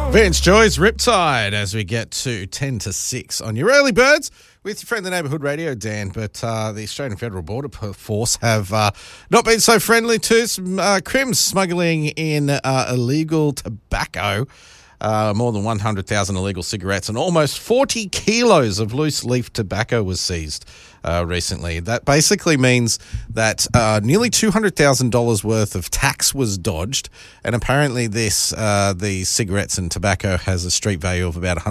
Vance Joy's Riptide as we get to 10 to 6 on your early birds with your friend the Neighbourhood Radio, Dan. But the Australian Federal Border Force have not been so friendly to some crims smuggling in illegal tobacco. More than 100,000 illegal cigarettes and almost 40 kilos of loose leaf tobacco was seized recently. That basically means that nearly $200,000 worth of tax was dodged, and apparently the cigarettes and tobacco has a street value of about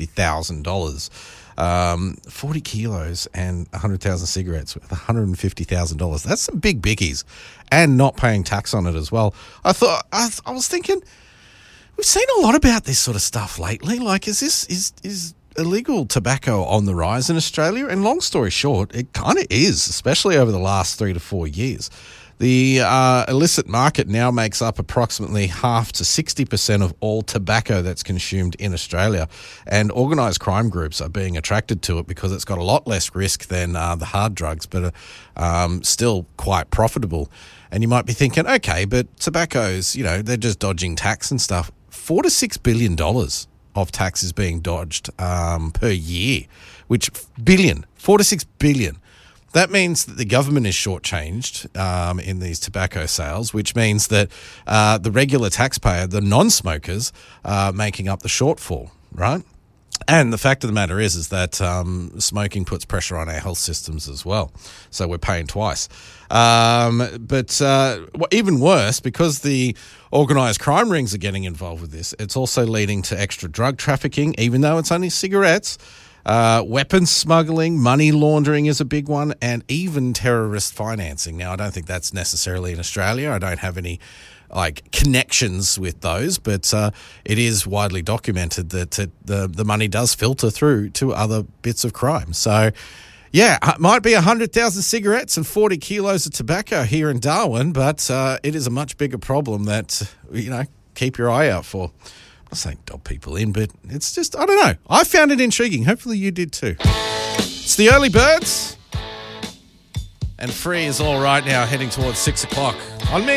$150,000. 40 kilos and 100,000 cigarettes with $150,000. That's some big biggies, and not paying tax on it as well. I was thinking, we've seen a lot about this sort of stuff lately. Like, is illegal tobacco on the rise in Australia? And long story short, it kind of is, especially over the last 3 to 4 years. The illicit market now makes up approximately half to 60% of all tobacco that's consumed in Australia, and organised crime groups are being attracted to it because it's got a lot less risk than the hard drugs, but still quite profitable. And you might be thinking, okay, but tobacco's, they're just dodging tax and stuff. $4 to $6 billion of tax is being dodged per year, which $4 to $6 billion. That means that the government is shortchanged in these tobacco sales, which means that the regular taxpayer, the non-smokers, are making up the shortfall, right? And the fact of the matter is that smoking puts pressure on our health systems as well. So we're paying twice. But even worse, because the organised crime rings are getting involved with this, it's also leading to extra drug trafficking, even though it's only cigarettes. Weapons smuggling, money laundering is a big one, and even terrorist financing. Now, I don't think that's necessarily in Australia. I don't have any connections with those, but it is widely documented that the money does filter through to other bits of crime. So, yeah, it might be 100,000 cigarettes and 40 kilos of tobacco here in Darwin, but it is a much bigger problem that, keep your eye out for. I'm not saying dob people in, but it's just, I don't know. I found it intriguing. Hopefully you did too. It's the early birds, and Free is all right now, heading towards 6 o'clock on me.